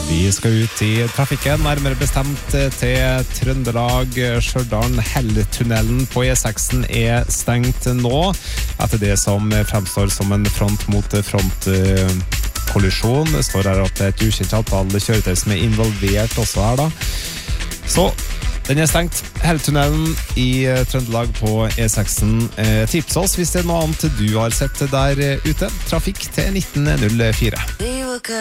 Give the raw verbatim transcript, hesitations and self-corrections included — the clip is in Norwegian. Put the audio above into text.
Vi skal ut i trafikken, nærmere bestemt til Trøndelag. Stjørdal. Helletunnelen på E seks er stengt nå, etter det som fremstår som en front mot front kollisjon. Det står her at det er et ukjent antall kjøretøy som er involvert også her da. Så den er stengt. Helletunnelen i Trøndelag på E seks. Eh, tips oss hvis det er noe annet du har sett der ute. Trafikk til nitten null fire.